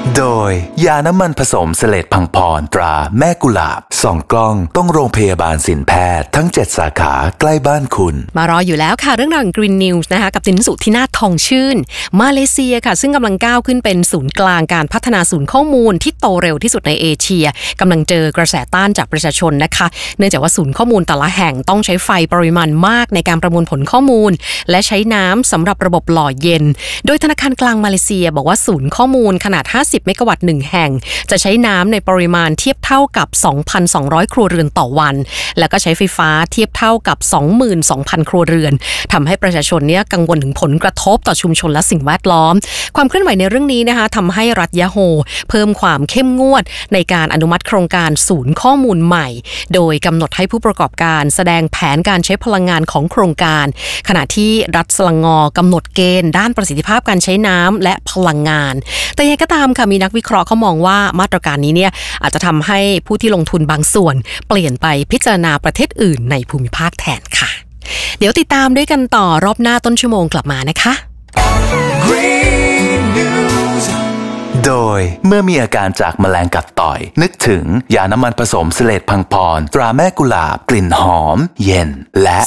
โดยยาน้ำมันผสมเสลดพังพรตราแม่กุหลาบ2 กล้องต้องโรงพยาบาลสินแพทย์ทั้ง7 สาขาใกล้บ้านคุณมารออยู่แล้วค่ะเรื่องราวของ Green News นะคะกับตินสุธินาถทองชื่นมาเลเซียค่ะซึ่งกำลังก้าวขึ้นเป็นศูนย์กลางการพัฒนาศูนย์ข้อมูลที่โตเร็วที่สุดในเอเชียกำลังเจอกระแสต้านจากประชาชนนะคะเนื่องจากว่าศูนย์ข้อมูลแต่ละแห่งต้องใช้ไฟปริมาณมากในการประมวลผลข้อมูลและใช้น้ำสำหรับระบบหล่อเย็นโดยธนาคารกลางมาเลเซียบอกว่าศูนย์ข้อมูลขนาด50เมกะวัตต์1แห่งจะใช้น้ำในปริมาณเทียบเท่ากับ 2,200 ครัวเรือนต่อวันแล้วก็ใช้ไฟฟ้าเทียบเท่ากับ 22,000 ครัวเรือนทำให้ประชาชนเนี่ยกังวลถึงผลกระทบต่อชุมชนและสิ่งแวดล้อมความเคลื่อนไหวในเรื่องนี้นะคะทำให้รัฐยะโฮเพิ่มความเข้มงวดในการอนุมัติโครงการศูนย์ข้อมูลใหม่โดยกำหนดให้ผู้ประกอบการแสดงแผนการใช้พลังงานของโครงการขณะที่รัฐสลังงอกำหนดเกณฑ์ด้านประสิทธิภาพการใช้น้ำและพลังงานแต่ยังไงก็ตามค่ะมีนักวิเคราะห์เขามองว่ามาตรการนี้เนี่ยอาจจะทำให้ผู้ที่ลงทุนบางส่วนเปลี่ยนไปพิจารณาประเทศอื่นในภูมิภาคแทนค่ะเดี๋ยวติดตามด้วยกันต่อรอบหน้าต้นชั่วโมงกลับมานะคะ Green News โดยเมื่อมีอาการจากแมลงกัดต่อยนึกถึงยาน้ำมันผสมเสลดพังพรตราแม่กุหลาบกลิ่นหอมเย็นและ